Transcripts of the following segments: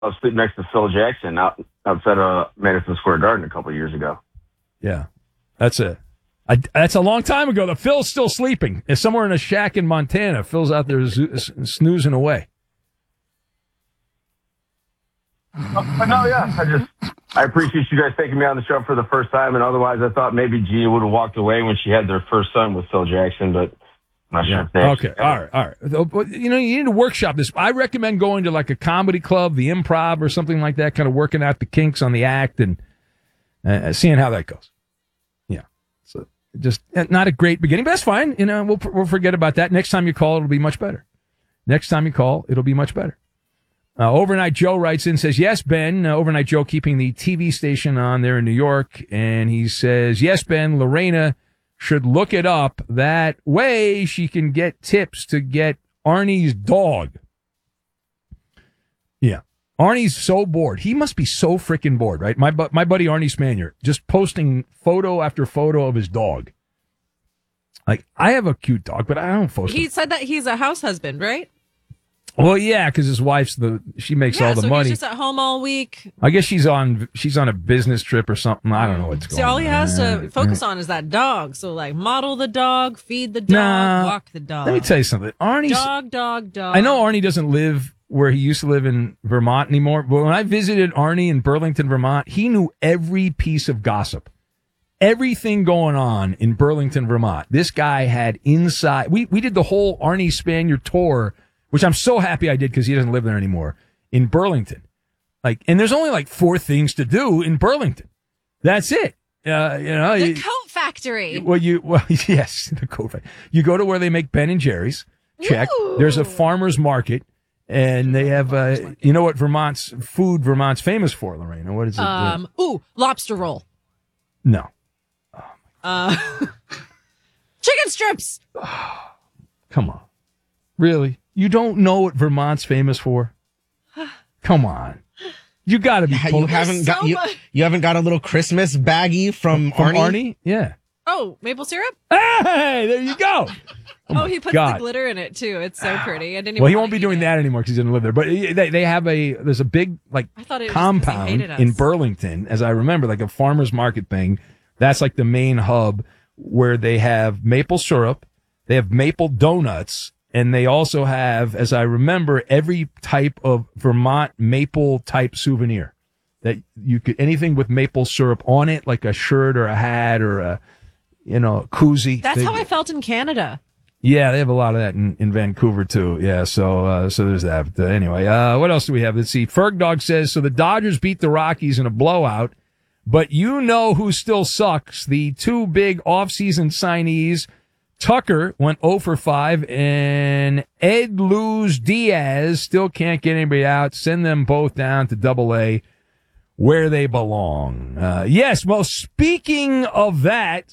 I was sleeping next to Phil Jackson outside of Madison Square Garden a couple of years ago. Yeah, that's a long time ago. The Phil's still sleeping. It's somewhere in a shack in Montana. Phil's out there snoozing away. But no, yeah, I appreciate you guys taking me on the show for the first time, and otherwise I thought maybe Gia would have walked away when she had their first son with Phil Jackson, but I'm not sure if they okay, all right. You need to workshop this. I recommend going to like a comedy club, the Improv or something like that, kind of working out the kinks on the act and seeing how that goes. Yeah. So just not a great beginning, but that's fine. We'll forget about that. Next time you call, it'll be much better. Overnight Joe writes in, says, yes, Ben. Overnight Joe keeping the TV station on there in New York. And he says, yes, Ben, Lorena should look it up. That way she can get tips to get Arnie's dog. Yeah. Arnie's so bored. He must be so freaking bored, right? My buddy Arnie Spanier just posting photo after photo of his dog. Like, I have a cute dog, but I don't post He said that he's a house husband, right? Well, yeah, because his wife's she makes all the money. He's just at home all week. I guess she's on a business trip or something. I don't know what's going on. See, all he has to focus on is that dog. So, like, model the dog, feed the dog, walk the dog. Let me tell you something. Arnie's dog. I know Arnie doesn't live where he used to live in Vermont anymore, but when I visited Arnie in Burlington, Vermont, he knew every piece of gossip. Everything going on in Burlington, Vermont. This guy had inside. We did the whole Arnie Spanier tour, which I'm so happy I did because he doesn't live there anymore, in Burlington. And there's only like 4 things to do in Burlington. That's it. The coat factory. Yes, the coat factory. You go to where they make Ben and Jerry's. Check. Ooh. There's a farmer's market, and they have, you know what Vermont's famous for, Lorena? What is it? Lobster roll. No. Chicken strips. Come on. Really? You don't know what Vermont's famous for? Come on. You got to be. You haven't got a little Christmas baggie from Arnie? Yeah. Oh, maple syrup? Hey, there you go. He puts the glitter in it too. It's so pretty. I didn't even he won't be doing that anymore because he doesn't live there. But they have there's a big compound in Burlington, as I remember, like a farmer's market thing. That's like the main hub where they have maple syrup, they have maple donuts, and they also have, as I remember, every type of Vermont maple type souvenir that you could, anything with maple syrup on it, like a shirt or a hat or a koozie. That's how I felt in Canada. Yeah, they have a lot of that in Vancouver too. Yeah, so there's that. But anyway, what else do we have? Let's see. Ferg Dog says, so the Dodgers beat the Rockies in a blowout, but you know who still sucks? The 2 big offseason signees. Tucker went 0 for 5, and Ed Luz Diaz still can't get anybody out. Send them both down to Double-A where they belong. Yes, well, speaking of that,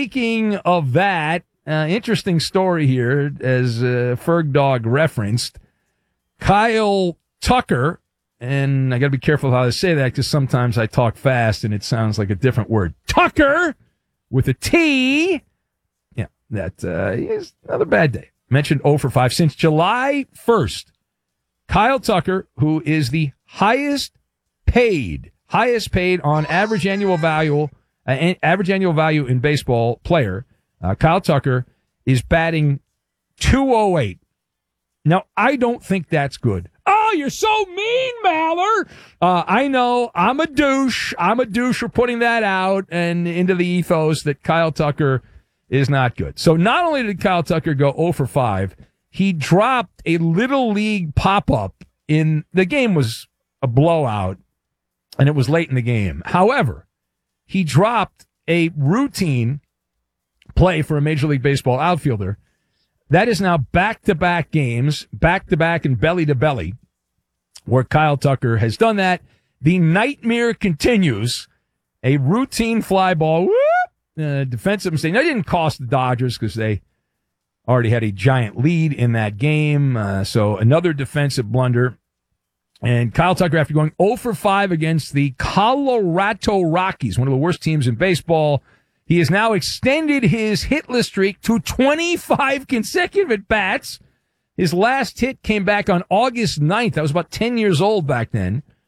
interesting story here, as Ferg Dog referenced, Kyle Tucker, and I got to be careful how I say that because sometimes I talk fast and it sounds like a different word. Tucker with a T. Yeah, that is another bad day. Mentioned 0 for 5 since July 1st. Kyle Tucker, who is the highest paid on average annual value in baseball player. Kyle Tucker is batting .208. Now, I don't think that's good. Oh, you're so mean, Maller. I know. I'm a douche for putting that out and into the ethos that Kyle Tucker is not good. So not only did Kyle Tucker go 0 for 5, he dropped a Little League pop-up in the game was a blowout, and it was late in the game. However, he dropped a routine play for a Major League Baseball outfielder. That is now back-to-back games, back-to-back and belly-to-belly, where Kyle Tucker has done that. The nightmare continues. A routine fly ball, defensive mistake. That didn't cost the Dodgers because they already had a giant lead in that game. So another defensive blunder. And Kyle Tucker, after going 0 for 5 against the Colorado Rockies, one of the worst teams in baseball, he has now extended his hitless streak to 25 consecutive at-bats. His last hit came back on August 9th. I was about 10 years old back then.